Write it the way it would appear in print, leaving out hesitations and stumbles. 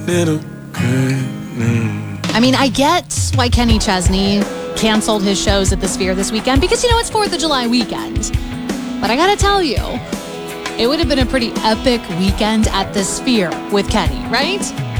I mean, I get why Kenny Chesney canceled his shows at the Sphere this weekend because, it's 4th of July weekend. But I gotta tell you, it would have been a pretty epic weekend at the Sphere with Kenny, right?